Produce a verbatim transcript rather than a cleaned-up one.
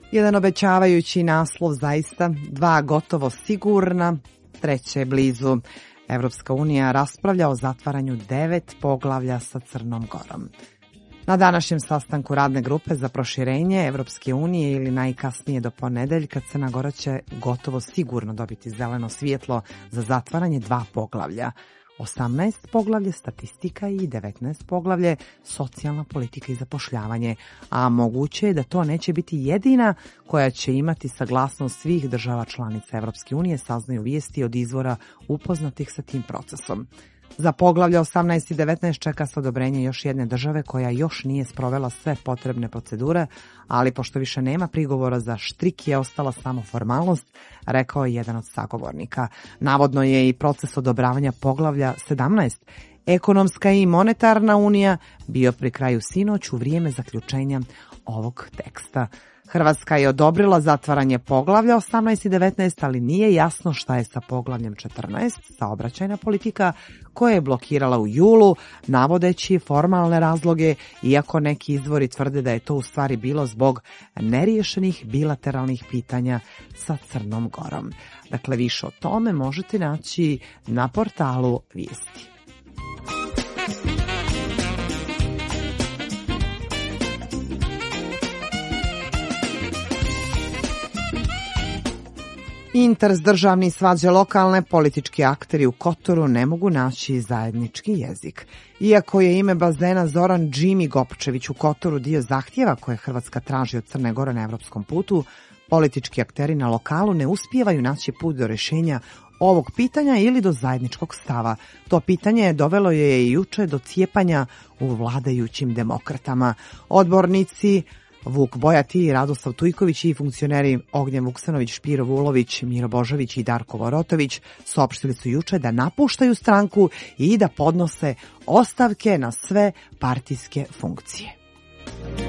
Jedan obećavajući naslov zaista, dva gotovo sigurna, treće je blizu. Evropska unija raspravlja o zatvaranju devet poglavlja sa Crnom Gorom. Na današnjem sastanku radne grupe za proširenje Evropske unije ili najkasnije do ponedeljka Crna Gora će gotovo sigurno dobiti zeleno svjetlo za zatvaranje dva poglavlja. osamnaest poglavlje statistika i devetnaest poglavlje socijalna politika i zapošljavanje, a moguće je da to neće biti jedina koja će imati saglasnost svih država članica Evropske unije, saznaju vijesti od izvora upoznatih sa tim procesom. Za poglavlja osamnaest i devetnaest čeka se odobrenje još jedne države koja još nije sprovela sve potrebne procedure, ali pošto više nema prigovora, za štrik je ostala samo formalnost, rekao je jedan od sagovornika. Navodno je i proces odobravanja poglavlja sedamnaest, ekonomska i monetarna unija, bio pri kraju sinoć u vrijeme zaključenja ovog teksta. Hrvatska je odobrila zatvaranje poglavlja osamnaest i devetnaest, ali nije jasno šta je sa poglavljem četrnaest, saobraćajna politika, koja je blokirala u julu, navodeći formalne razloge, iako neki izvori tvrde da je to u stvari bilo zbog neriješenih bilateralnih pitanja sa Crnom Gorom. Dakle, više o tome možete naći na portalu Vijesti. Interes državni svađe lokalne, politički akteri u Kotoru ne mogu naći zajednički jezik. Iako je ime bazena Zoran Džimi Gopčević u Kotoru dio zahtjeva koje Hrvatska traži od Crne Gore na evropskom putu, politički akteri na lokalu ne uspijevaju naći put do rješenja ovog pitanja ili do zajedničkog stava. To pitanje dovelo je i juče do cijepanja u vladajućim demokratama. Odbornici Vuk Bojati, Radoslav Tujković i funkcioneri Ognjen Vuksanović, Špiro Vulović, Miro Božović i Darko Vorotović saopštili su juče da napuštaju stranku i da podnose ostavke na sve partijske funkcije.